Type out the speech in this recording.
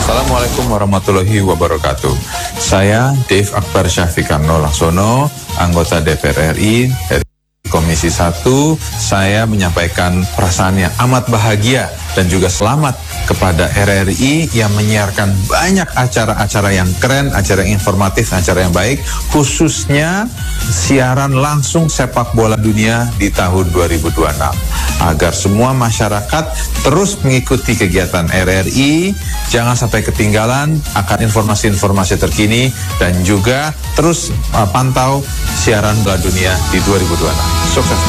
Assalamualaikum warahmatullahi wabarakatuh. Saya Dave Akbar Syafiqarno Laksono, anggota DPR RI dari Komisi 1. Saya menyampaikan perasaan yang amat bahagia dan juga selamat kepada RRI yang menyiarkan banyak acara-acara yang keren, acara yang informatif, acara yang baik, khususnya siaran langsung sepak bola dunia di tahun 2026. Agar semua masyarakat terus mengikuti kegiatan RRI, jangan sampai ketinggalan akan informasi-informasi terkini, dan juga terus pantau siaran bola dunia di 2026. Sukses.